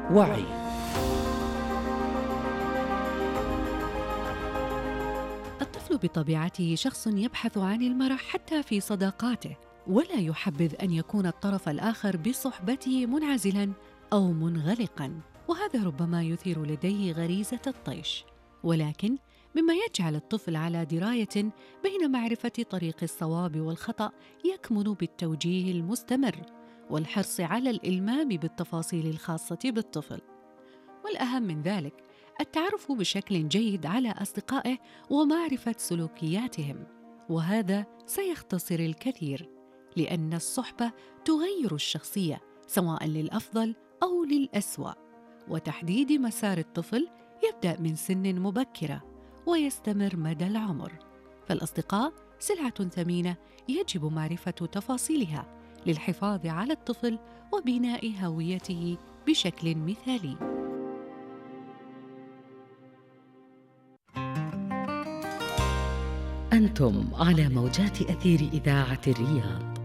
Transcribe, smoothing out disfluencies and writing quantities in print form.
وعي. الطفل بطبيعته شخص يبحث عن المرح حتى في صداقاته، ولا يحبذ أن يكون الطرف الآخر بصحبته منعزلاً أو منغلقاً، وهذا ربما يثير لديه غريزة الطيش. ولكن مما يجعل الطفل على دراية بين معرفة طريق الصواب والخطأ يكمن بالتوجيه المستمر والحرص على الإلمام بالتفاصيل الخاصة بالطفل. والأهم من ذلك التعرف بشكل جيد على أصدقائه ومعرفة سلوكياتهم، وهذا سيختصر الكثير، لأن الصحبة تغير الشخصية سواء للأفضل أو للأسوأ. وتحديد مسار الطفل يبدأ من سن مبكرة ويستمر مدى العمر، فالأصدقاء سلعة ثمينة يجب معرفة تفاصيلها للحفاظ على الطفل وبناء هويته بشكل مثالي. أنتم على موجات أثير إذاعة الرياض.